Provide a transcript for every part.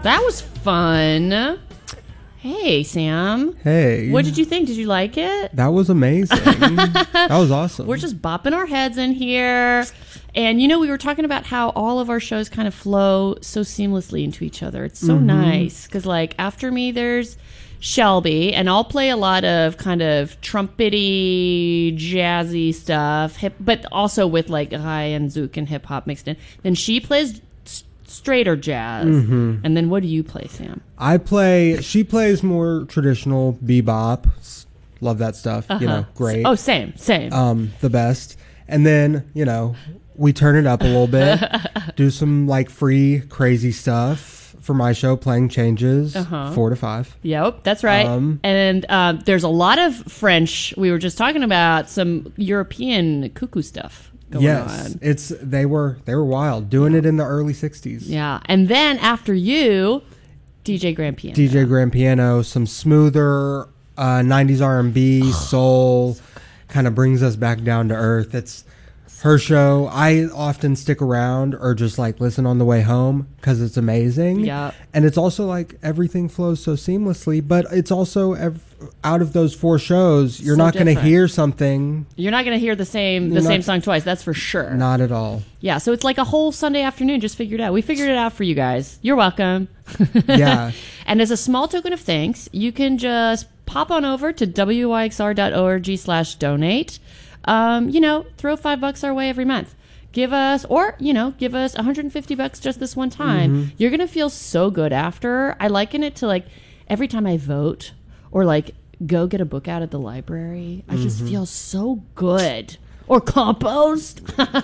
That was fun. Hey, Sam. Hey. What did you think? Did you like it? That was amazing. That was awesome. We're just bopping our heads in here. And, we were talking about how all of our shows kind of flow so seamlessly into each other. It's so nice. Because, after me, there's Shelby. And I'll play a lot of kind of trumpety, jazzy stuff. But also with, Rai and Zouk and hip-hop mixed in. Then she plays straighter jazz. And then what do you play, Sam? She plays more traditional bebop. Love that stuff. Great. Oh, same. The best. And then, we turn it up a little bit, do some free crazy stuff for my show, playing changes 4 to 5. Yep, that's right. And there's a lot of French. We were just talking about some European cuckoo stuff. Yes, they were wild doing it in the early 60s. Yeah, and then after you, DJ Grand Piano. DJ Grand Piano, some smoother 90s R&B, soul, kind of brings us back down to earth. It's her show. I often stick around or just listen on the way home because it's amazing. Yeah, and it's also everything flows so seamlessly. But it's also out of those 4 shows, you're not going to hear something. You're not going to hear the same song twice. That's for sure. Not at all. Yeah, so it's like a whole Sunday afternoon just figured out. We figured it out for you guys. You're welcome. Yeah. And as a small token of thanks, you can just pop on over to wyxr.org/donate. Throw $5 our way every month. Give us $150 just this one time. You're going to feel so good after. I liken it to every time I vote or go get a book out at the library. I just feel so good. Or compost.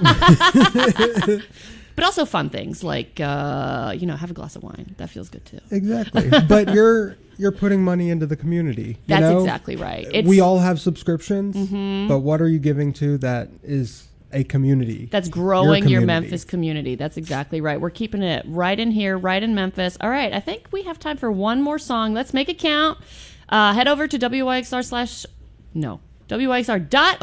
But also fun things have a glass of wine. That feels good too. Exactly. But you're putting money into the community. That's exactly right. We all have subscriptions, but what are you giving to that is a community? That's growing your Memphis community. That's exactly right. We're keeping it right in here, right in Memphis. All right, I think we have time for one more song. Let's make it count. Head over to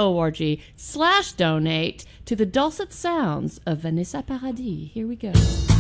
wyxr.org/donate to the dulcet sounds of Vanessa Paradis. Here we go.